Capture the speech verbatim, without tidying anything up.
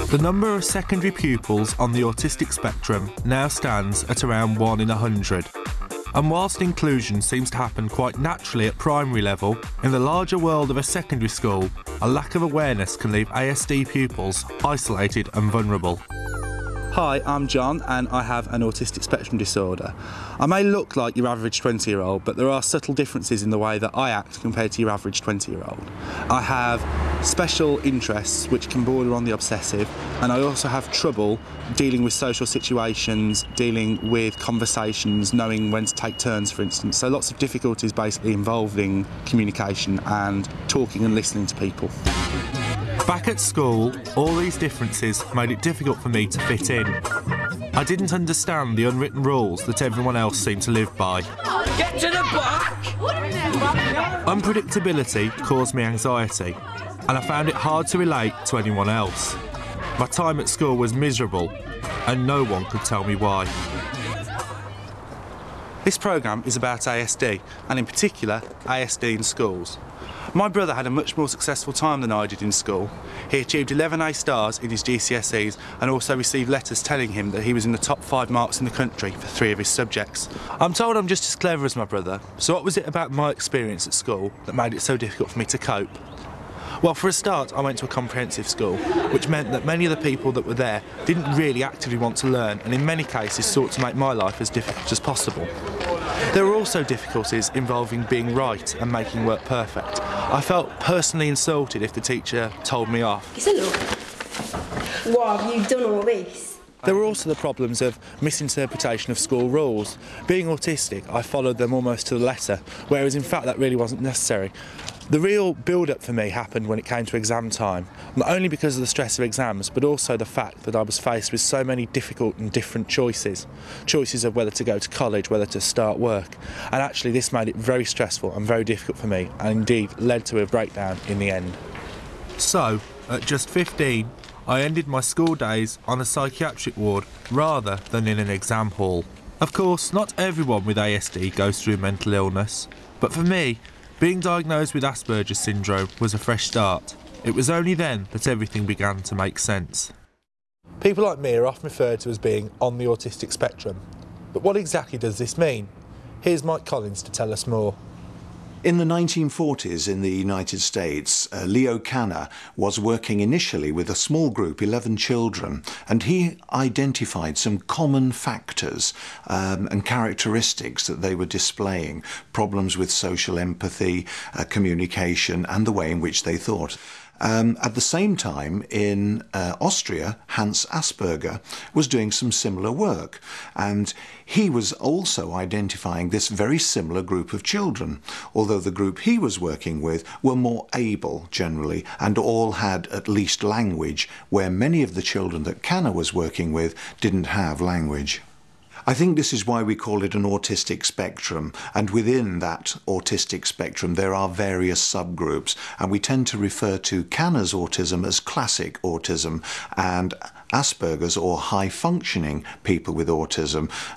The number of secondary pupils on the autistic spectrum now stands at around one in a hundred. And whilst inclusion seems to happen quite naturally at primary level, in the larger world of a secondary school, a lack of awareness can leave A S D pupils isolated and vulnerable. Hi, I'm John and I have an autistic spectrum disorder. I may look like your average twenty year old, but there are subtle differences in the way that I act compared to your average twenty year old. I have special interests which can border on the obsessive, and I also have trouble dealing with social situations, dealing with conversations, knowing when to take turns, for instance. So lots of difficulties basically involving communication and talking and listening to people. Back at school, all these differences made it difficult for me to fit in. I didn't understand the unwritten rules that everyone else seemed to live by. Get to the back! Unpredictability caused me anxiety, and I found it hard to relate to anyone else. My time at school was miserable, and no one could tell me why. This programme is about A S D, and in particular, A S D in schools. My brother had a much more successful time than I did in school. He achieved eleven A stars in his G C S Es and also received letters telling him that he was in the top five marks in the country for three of his subjects. I'm told I'm just as clever as my brother, so what was it about my experience at school that made it so difficult for me to cope? Well, for a start, I went to a comprehensive school, which meant that many of the people that were there didn't really actively want to learn, and in many cases sought to make my life as difficult as possible. There were also difficulties involving being right and making work perfect. I felt personally insulted if the teacher told me off. Is it look? What, have you done all this? There were also the problems of misinterpretation of school rules. Being autistic, I followed them almost to the letter, whereas in fact that really wasn't necessary. The real build-up for me happened when it came to exam time, not only because of the stress of exams, but also the fact that I was faced with so many difficult and different choices. Choices of whether to go to college, whether to start work. And actually this made it very stressful and very difficult for me, and indeed led to a breakdown in the end. So, at just fifteen, I ended my school days on a psychiatric ward rather than in an exam hall. Of course, not everyone with A S D goes through mental illness, but for me, being diagnosed with Asperger's syndrome was a fresh start. It was only then that everything began to make sense. People like me are often referred to as being on the autistic spectrum. But what exactly does this mean? Here's Mike Collins to tell us more. In the nineteen forties in the United States, uh, Leo Kanner was working initially with a small group, eleven children, and he identified some common factors um, and characteristics that they were displaying, problems with social empathy, uh, communication, and the way in which they thought. Um, at the same time, in uh, Austria, Hans Asperger was doing some similar work, and he was also identifying this very similar group of children, although the group he was working with were more able generally, and all had at least language, where many of the children that Kanner was working with didn't have language. I think this is why we call it an autistic spectrum, and within that autistic spectrum there are various subgroups, and we tend to refer to Kanner's autism as classic autism and Asperger's or high-functioning people with autism